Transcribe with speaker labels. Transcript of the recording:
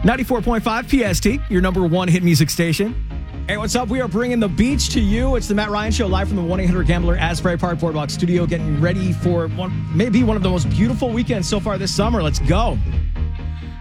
Speaker 1: 94.5 PST, your number one hit music station. Hey, what's up? We are bringing the beach to you. It's the Matt Ryan Show, live from the 1-800-GAMBLER Asbury Park Boardwalk Studio, getting ready for maybe one of the most beautiful weekends so far this summer. Let's go.